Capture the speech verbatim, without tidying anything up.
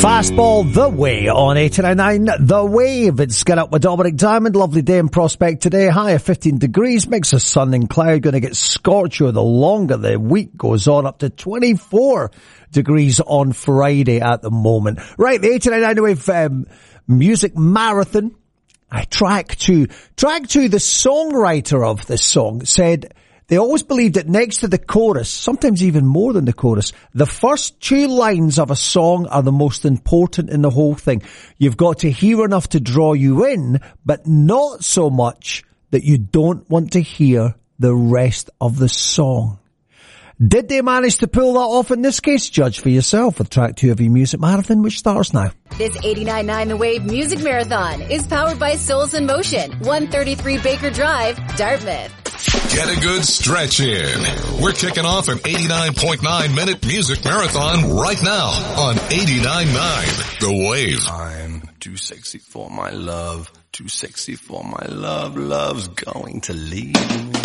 Fastball The Way on eighty-nine point nine The Wave. It's Get Up with Dominic Diamond. Lovely day in Prospect today. High of fifteen degrees. Mix of sun and cloud. Going to get scorchier the longer the week goes on. Up to twenty-four degrees on Friday at the moment. Right, the eighty-nine point nine The Wave um, music marathon. I track two. Track two, the songwriter of this song said they always believed that next to the chorus, sometimes even more than the chorus, the first two lines of a song are the most important in the whole thing. You've got to hear enough to draw you in, but not so much that you don't want to hear the rest of the song. Did they manage to pull that off in this case? Judge for yourself with track two of your music marathon, which starts now. This eighty-nine point nine The Wave Music Marathon is powered by Souls in Motion, one thirty-three Baker Drive, Dartmouth. Get a good stretch in. We're kicking off an eighty-nine point nine minute music marathon right now on eighty-nine point nine The Wave. I'm too sexy for my love, too sexy for my love, love's going to leave me.